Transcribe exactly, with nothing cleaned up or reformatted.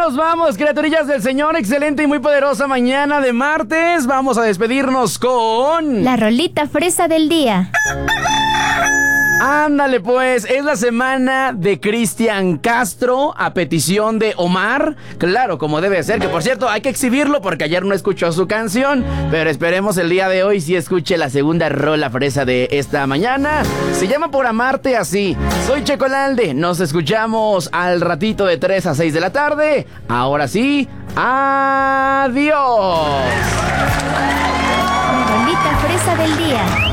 nos vamos, criaturillas del Señor. Excelente y muy poderosa mañana de martes. Vamos a despedirnos con... la rolita fresa del día. Ándale pues, es la semana de Cristian Castro a petición de Omar. Claro, como debe ser, que por cierto hay que exhibirlo porque ayer no escuchó su canción. Pero esperemos el día de hoy sí escuche la segunda rola fresa de esta mañana. Se llama Por Amarte Así. Soy Checolalde, nos escuchamos al ratito de tres a seis de la tarde. Ahora sí, adiós. La rolita fresa del día.